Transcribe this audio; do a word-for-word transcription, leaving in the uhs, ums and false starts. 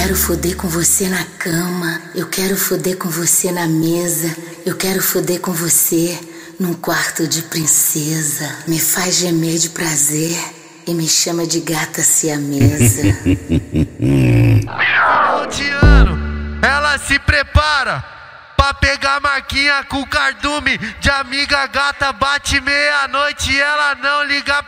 quero foder com você na cama, eu quero foder com você na mesa, eu quero foder com você num quarto de princesa. Me faz gemer de prazer e me chama de gata siamesa. Montiano, ela se prepara pra pegar marquinha com cardume de amiga gata. Bate meia-noite e ela não liga